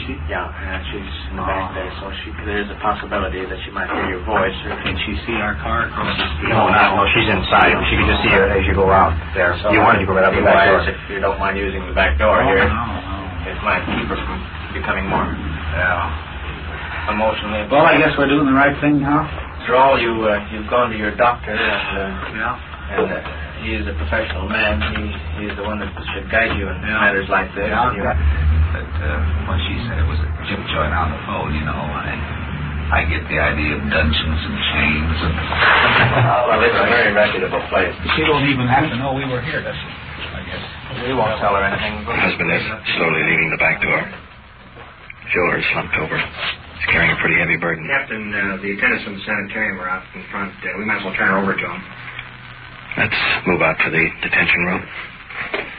she? Yeah, she's in the back there, so there's a possibility that she might hear your voice. Can she see our car across the street? No, she's inside. She can just see you as you go out there. So you wanted to go right up the back door. If you don't mind using the back door here, No. it might keep her from becoming more emotionally. Well, I guess we're doing the right thing, huh? After all, you've gone to your doctor, and he is a professional man. He is the one that should guide you in matters like this. Yeah. But what she said was a chip joint on the phone, you know. I get the idea of dungeons and chains. Well, it's a very reputable place. She don't even have to know we were here, does she? I guess. We won't tell her anything. Her husband is slowly leaving the back door. Joe is slumped over. He's carrying a pretty heavy burden. Captain, the attendants from the sanitarium are out in front. We might as well turn her over to them. Let's move out to the detention room.